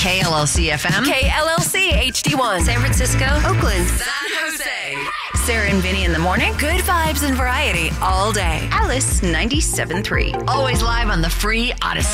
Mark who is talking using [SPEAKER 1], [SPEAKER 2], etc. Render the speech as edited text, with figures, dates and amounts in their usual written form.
[SPEAKER 1] KLLC FM.
[SPEAKER 2] KLLC HD1.
[SPEAKER 1] San Francisco.
[SPEAKER 2] Oakland.
[SPEAKER 1] San Jose. Sarah and Vinny in the morning.
[SPEAKER 2] Good vibes and variety all day.
[SPEAKER 1] Alice 97.3. Always live on the free Odyssey